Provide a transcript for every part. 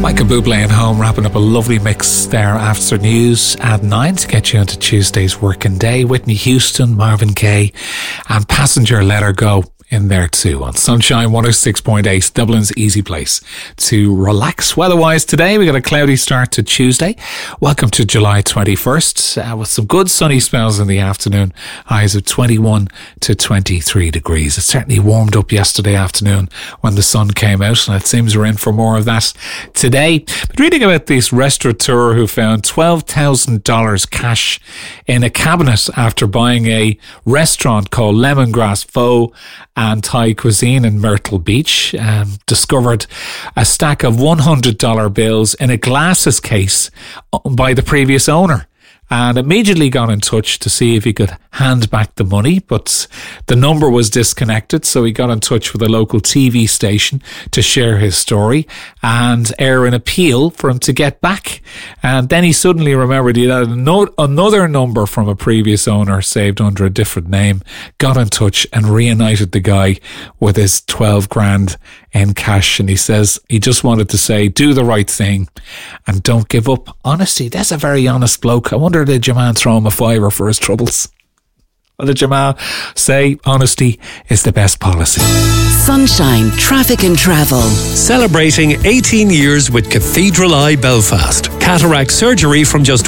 Michael Bublé at home, wrapping up a lovely mix there after news at 9 to get you into Tuesday's working day. Whitney Houston, Marvin Gaye and Passenger Let Her Go in there too on Sunshine 106.8, Dublin's easy place to relax. Weather-wise today, we got a cloudy start to Tuesday. Welcome to July 21st with some good sunny spells in the afternoon. Highs of 21 to 23 degrees. It certainly warmed up yesterday afternoon when the sun came out, and it seems we're in for more of that today. But reading about this restaurateur who found $12,000 cash in a cabinet after buying a restaurant called Lemongrass Pho and Thai cuisine in Myrtle Beach, discovered a stack of $100 bills in a glasses case by the previous owner, and immediately got in touch to see if he could hand back the money, but the number was disconnected, so he got in touch with a local TV station to share his story and air an appeal for him to get back. And then he suddenly remembered he had another number from a previous owner saved under a different name, got in touch and reunited the guy with his 12 grand in cash. And he says he just wanted to say, do the right thing and don't give up. Honesty, that's a very honest bloke. I wonder, did your man throw him a fiver for his troubles? Or did your man say honesty is the best policy? Sunshine Traffic and Travel. Celebrating 18 years with Cathedral Eye Belfast. Cataract surgery from just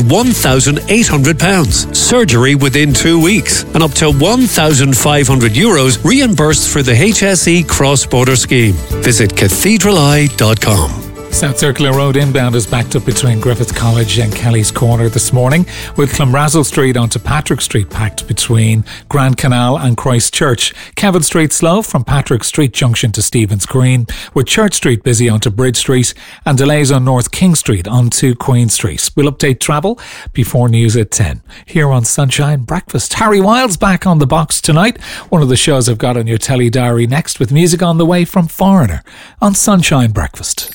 £1,800. Surgery within 2 weeks. And up to €1,500 reimbursed for the HSE cross-border scheme. Visit cathedraleye.com. South Circular Road inbound is backed up between Griffith College and Kelly's Corner this morning, with Clonrazzle Street onto Patrick Street packed between Grand Canal and Christchurch. Kevin Street slow from Patrick Street Junction to Stephen's Green, with Church Street busy onto Bridge Street and delays on North King Street onto Queen Street. We'll update travel before news at 10 here on Sunshine Breakfast. Harry Wilde's back on the box tonight, one of the shows I've got on your telly diary next, with music on the way from Foreigner on Sunshine Breakfast.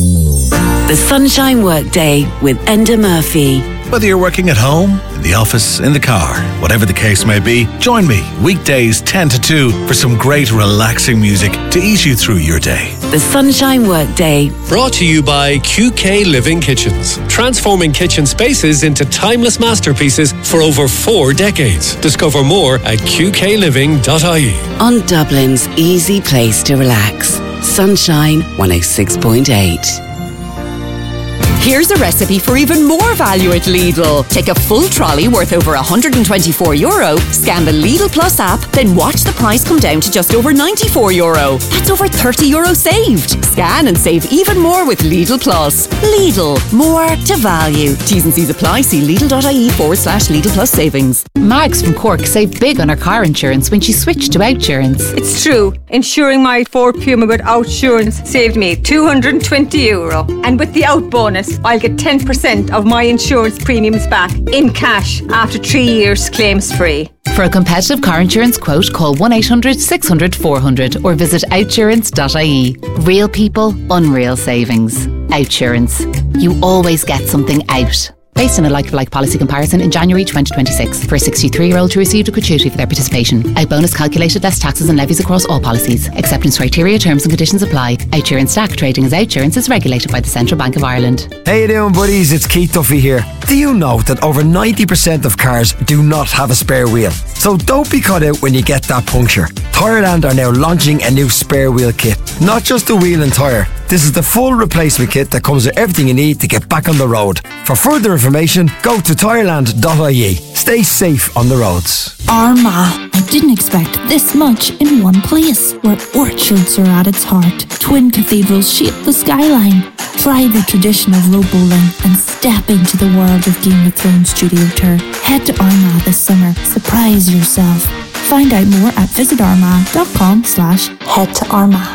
The Sunshine Workday with Enda Murphy. Whether you're working at home, in the office, in the car, whatever the case may be, join me weekdays 10 to 2 for some great relaxing music to ease you through your day. The Sunshine Workday. Brought to you by QK Living Kitchens. Transforming kitchen spaces into timeless masterpieces for over 4 decades. Discover more at qkliving.ie. On Dublin's easy place to relax. Sunshine 106.8. Here's a recipe for even more value at Lidl. Take a full trolley worth over €124, scan the Lidl Plus app, then watch the price come down to just over €94. That's over €30 saved. Scan and save even more with Lidl Plus. Lidl, more to value. T's and C's apply. See lidl.ie/Lidl Plus savings. Mags from Cork saved big on her car insurance when she switched to Outsurance. It's true. Insuring my Ford Puma with Outsurance saved me €220. And with the Out bonus, I'll get 10% of my insurance premiums back in cash after 3 years claims free. For a competitive car insurance quote, call 1-800-600-400 or visit outsurance.ie. Real people, unreal savings. Outsurance. You always get something out. Based on a like-for-like policy comparison in January 2026. For a 63-year-old who received a gratuity for their participation. Out bonus calculated less taxes and levies across all policies. Acceptance criteria, terms and conditions apply. Outsurance DAC trading as Outsurance is regulated by the Central Bank of Ireland. How you doing, buddies? It's Keith Duffy here. Do you know that over 90% of cars do not have a spare wheel? So don't be caught out when you get that puncture. Tyreland are now launching a new spare wheel kit. Not just a wheel and tyre. This is the full replacement kit that comes with everything you need to get back on the road. For further information, go to tyreland.ie. Stay safe on the roads. Armagh. I didn't expect this much in one place, where orchards are at its heart. Twin cathedrals shape the skyline. Try the tradition of rope bowling and step into the world of Game of Thrones studio tour. Head to Armagh this summer. Surprise yourself. Find out more at visitarmagh.com/head to Armagh.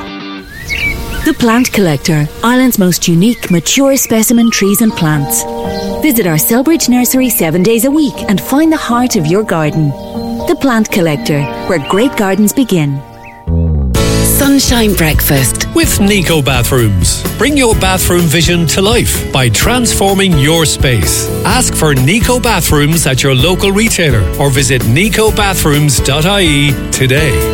The Plant Collector, Ireland's most unique, mature specimen trees and plants. Visit our Selbridge nursery 7 days a week and find the heart of your garden. The Plant Collector, where great gardens begin. Sunshine Breakfast with Nico Bathrooms. Bring your bathroom vision to life by transforming your space. Ask for Nico Bathrooms at your local retailer or visit nicobathrooms.ie today.